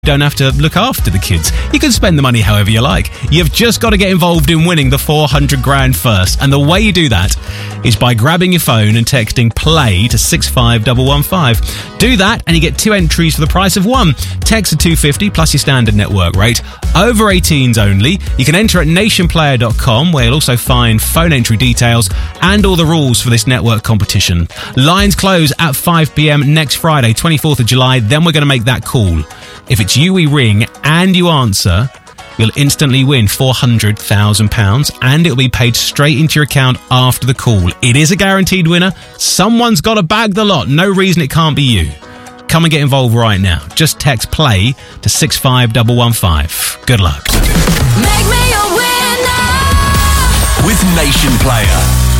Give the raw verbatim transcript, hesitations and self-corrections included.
don't have to look after the kids. You can spend the money however you like. You've just got to get involved in winning the four hundred grand first. And the way you do that is by grabbing your phone and texting play to six five one one five. Do that and you get two entries for the price of one. Text to two fifty plus your standard network rate. Over eighteens only. You can enter at nation player dot com, where you'll also find phone entry details and all the rules for this network competition. Lines close at five p.m. next Friday, twenty-fourth of July. Then we're going to make that call. If it's you we ring and you answer, you'll instantly win four hundred thousand pounds and it'll be paid straight into your account after the call. It is a guaranteed winner. Someone's got to bag the lot. No reason it can't be you. Come and get involved right now. Just text play to six five one one five. Good luck. Make me a winner with Nation Player.